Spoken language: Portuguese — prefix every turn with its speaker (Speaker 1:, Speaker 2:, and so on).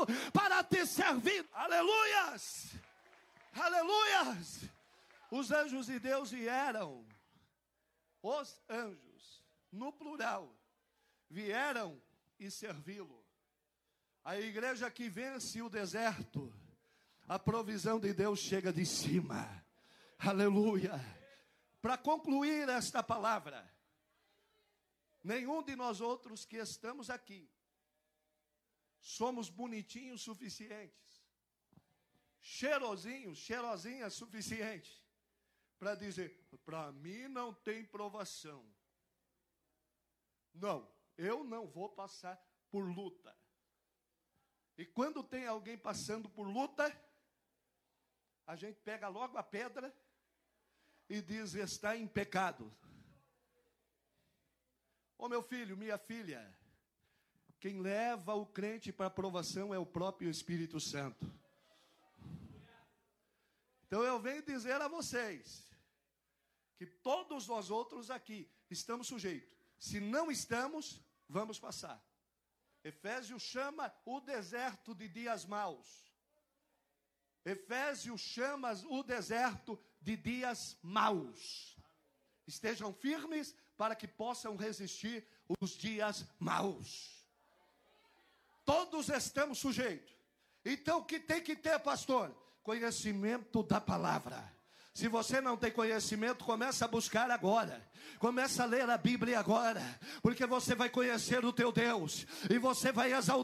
Speaker 1: para te servir. Aleluias! Aleluias! Os anjos de Deus vieram. Os anjos, no plural, vieram e servi-lo. A igreja que vence o deserto, a provisão de Deus chega de cima. Aleluia. Para concluir esta palavra, nenhum de nós outros que estamos aqui somos bonitinhos suficientes, cheirosinhos, cheirosinhas suficientes para dizer, para mim não tem provação. Não, eu não vou passar por luta. E quando tem alguém passando por luta, a gente pega logo a pedra e diz, está em pecado. Ô meu filho, minha filha, quem leva o crente para a provação é o próprio Espírito Santo. Então eu venho dizer a vocês, que todos nós outros aqui estamos sujeitos. Se não estamos, vamos passar. Efésios chama o deserto de dias maus. Efésios chama o deserto de dias maus. Estejam firmes para que possam resistir os dias maus. Todos estamos sujeitos. Então o que tem que ter, pastor? Conhecimento da palavra. Se você não tem conhecimento, começa a buscar agora. Começa a ler a Bíblia agora. Porque você vai conhecer o teu Deus. E você vai exaltar